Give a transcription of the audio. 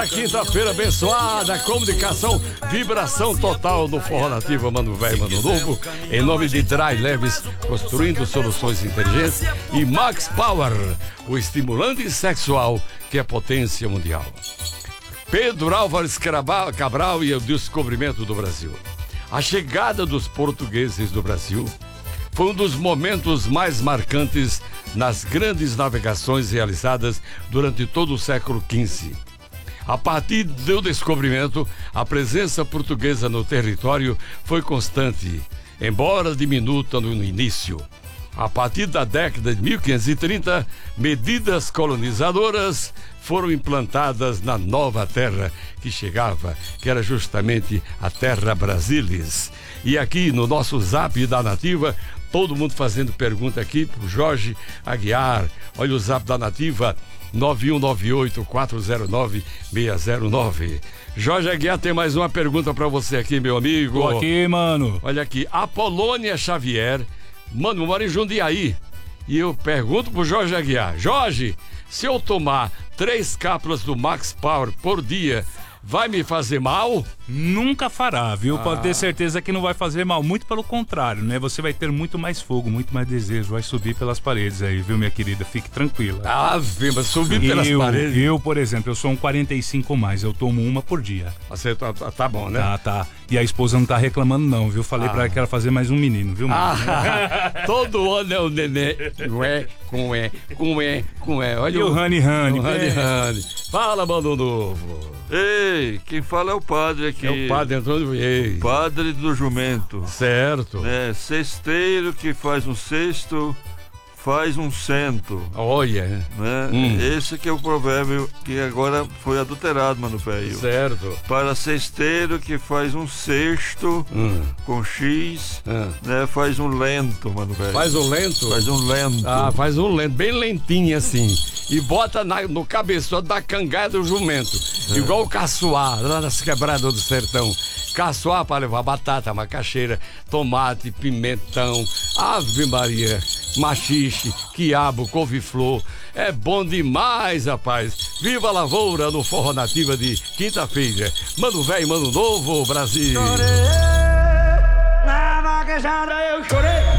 Nessa quinta-feira abençoada, comunicação, vibração total no Forró Nativa, Mano Velho, Mano Novo, em nome de Dry Leves, construindo soluções inteligentes, e Max Power, o estimulante sexual que é potência mundial. Pedro Álvares Cabral e o descobrimento do Brasil. A chegada dos portugueses do Brasil foi um dos momentos mais marcantes nas grandes navegações realizadas durante todo o século XV. A partir do descobrimento, a presença portuguesa no território foi constante, embora diminuta no início. A partir da década de 1530, medidas colonizadoras foram implantadas na nova terra que chegava, que era justamente a Terra Brasilis. E aqui no nosso Zap da Nativa, todo mundo fazendo pergunta aqui pro Jorge Aguiar. Olha o Zap da Nativa, 9198-409-609. Jorge Aguiar tem mais uma pergunta para você aqui, meu amigo. Tô aqui, mano. Olha aqui, Apolônia Xavier, mano, mora em Jundiaí. E eu pergunto pro Jorge Aguiar: Jorge, se eu tomar 3 cápsulas do Max Power por dia, vai me fazer mal? Nunca fará, viu? Pode ter certeza que não vai fazer mal. Muito pelo contrário, né? Você vai ter muito mais fogo, muito mais desejo. Vai subir pelas paredes aí, viu, minha querida? Fique tranquila. Mas subir pelas paredes. Eu, por exemplo, eu sou um 45 mais. Eu tomo uma por dia. Você tá bom, né? Tá. E a esposa não tá reclamando, não, viu? Falei pra ela que ela fazer mais um menino, viu, mano? Todo ano é o neném. Com é. Olha e o Rani. Fala, Mano Novo. Ei, quem fala é o padre aqui. É o padre Antônio Vieira. Padre do jumento. Certo. Cesteiro que faz um cesto, faz um cento. Olha. Né? Esse que é o provérbio que agora foi adulterado, mano velho. Certo. Para cesteiro que faz um cesto com X, né? Faz um lento, mano velho. Faz um lento? Faz um lento. Faz um lento, bem lentinho assim. E bota no cabeçote da cangaia do jumento. Igual o caçoar, lá nas quebradas do sertão. Caçoar para levar batata, macaxeira, tomate, pimentão, ave maria, machixe, quiabo, couve-flor. É bom demais, rapaz. Viva a lavoura no Forró Nativa de quinta-feira. Mano velho, Mano Novo, Brasil. Chorei, na vaquejada eu chorei.